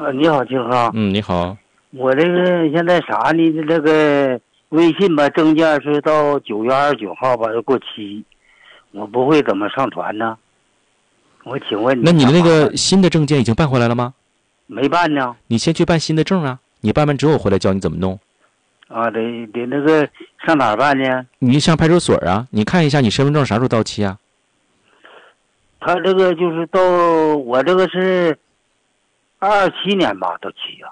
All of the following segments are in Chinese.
你好，金浩。 你好。 我这个现在啥呢？这个微信吧，证件是到9月29号吧，要过期，我不会怎么上传呢？我请问你， 那你的那个新的证件已经办回来了吗？ 没办呢。 你先去办新的证啊！你办完之后回来教你怎么弄。 啊，得那个上哪儿办呢？ 你上派出所啊！你看一下你身份证啥时候到期啊？ 他这个就是到我这个是27年吧到期啊。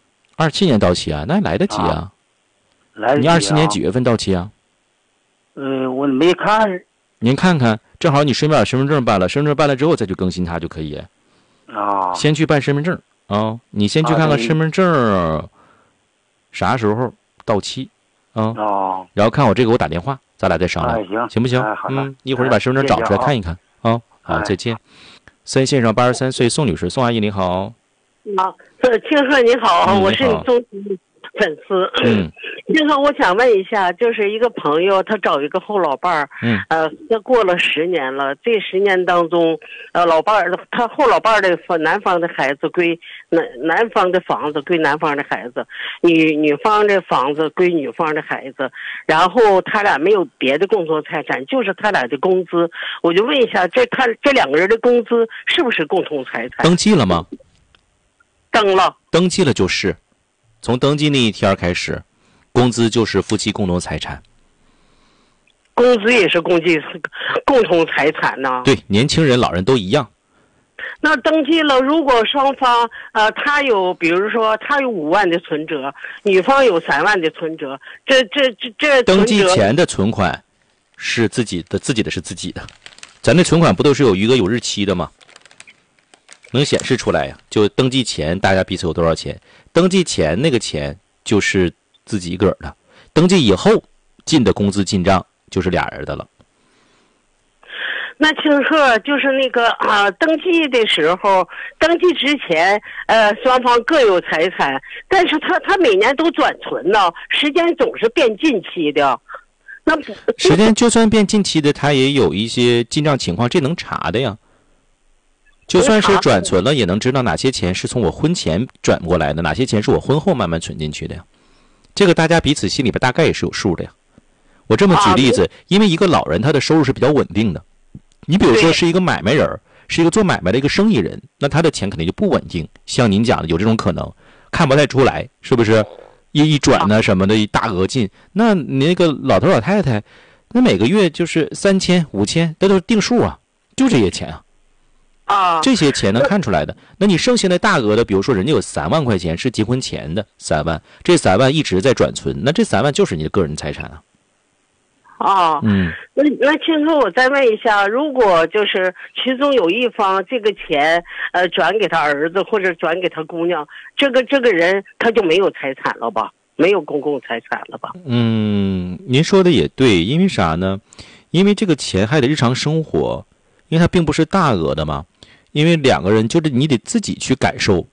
27年到期啊？那来得及啊。 来得及啊。 你27年几月份到期啊？ 我没看。 您看看，正好你顺便把身份证办了，身份证办了之后再去更新它就可以。 啊。 先去办身份证啊！你先去看看身份证啥时候到期啊？然后看我这个，我打电话，咱俩再商量，行不行？一会儿你把身份证找出来看一看啊！好，再见。3线上83岁宋女士，宋阿姨你好。 庆贺你好，我是你忠实粉丝。庆贺，我想问一下，就是一个朋友，他找一个后老伴儿，他过了10年了，这10年当中，老伴儿他后老伴儿的男方的孩子归男方的房子归男方的孩子，女方的房子归女方的孩子，然后他俩没有别的共同财产，就是他俩的工资。我就问一下，这2个人的工资是不是共同财产？ 登记了吗？ 登记了就是，从登记那一天开始，工资就是夫妻共同财产。 工资也是共同财产呢？ 对，年轻人、老人都一样。 那登记了，如果双方他有，比如说他有5万的存折，女方有3万的存折，这登记前的存款是自己的是自己的，咱那存款不都是有余额有日期的吗？能显示出来呀，就登记前大家彼此有多少钱，登记前那个钱就是自己一个人的，登记以后进的工资进账就是俩人的了。 那庆贺就是那个登记的时候，登记之前双方各有财产，但是他每年都转存呢，时间总是变近期的。那时间就算变近期的，他也有一些进账情况，这能查的呀。就算是转存了，也能知道哪些钱是从我婚前转过来的，哪些钱是我婚后慢慢存进去的呀。这个大家彼此心里边大概也是有数的呀。我这么举例子，因为一个老人他的收入是比较稳定的，你比如说是一个买卖人，是一个做买卖的一个生意人，那他的钱肯定就不稳定。像您讲的有这种可能，看不太出来，是不是？一转呢什么的，一大额进，那你那个老头老太太，那每个月就是3000、5000，那都是定数啊，就这些钱啊。这些钱能看出来的。那你剩下的大额的，比如说人家有3万块钱是结婚前的3万，这3万一直在转存，那这3万就是你的个人财产啊。 那庆贺，我再问一下，如果就是其中有一方这个钱转给他儿子或者转给他姑娘，这个人他就没有财产了吧？没有公共财产了吧？ 您说的也对，因为啥呢？因为这个钱还得日常生活，因为它并不是大额的嘛。因为2个人就是你得自己去感受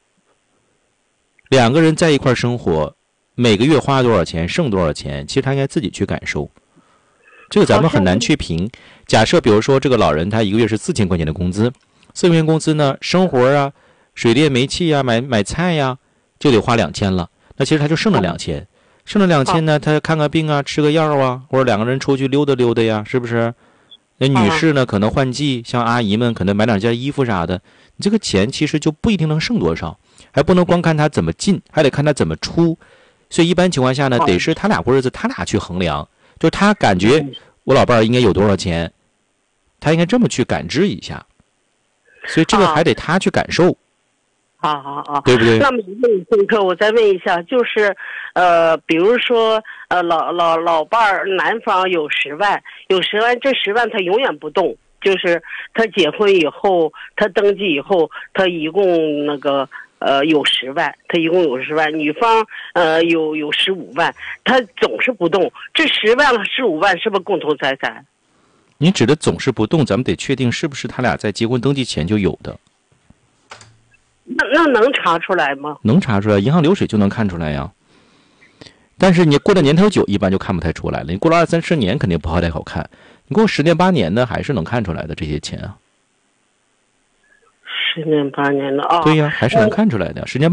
，2个人在一块生活，每个月花多少钱，剩多少钱，其实他应该自己去感受。这个咱们很难去评。假设比如说这个老人他一个月是4000块钱的工资，4000块钱工资呢，生活啊，水电煤气啊，买菜呀，就得花2000了。那其实他就剩了2000，剩了2000呢，他看个病啊，吃个药啊，或者2个人出去溜达溜达呀，是不是？那女士呢，可能换季，像阿姨们可能买2件衣服啥的，你这个钱其实就不一定能剩多少，还不能光看他怎么进，还得看他怎么出。所以一般情况下呢，得是他俩过日子，他俩去衡量，就他感觉我老伴儿应该有多少钱，他应该这么去感知一下。所以这个还得他去感受。对不对？ 那么庆贺，我再问一下，就是比如说老伴儿男方有10万，这10万他永远不动，就是他结婚以后，他登记以后，他一共那个有10万，他一共有10万，女方有15万，他总是不动，这10万和15万是不是共同财产？ 你指的总是不动，咱们得确定是不是他俩在结婚登记前就有的。 那能查出来吗？ 能查出来，银行流水就能看出来呀。但是你过了年头久，一般就看不太出来了。你过了20、30年，肯定不太好看。你过10年8年的，还是能看出来的这些钱啊。 10年8年的啊。 对呀，还是能看出来的。10年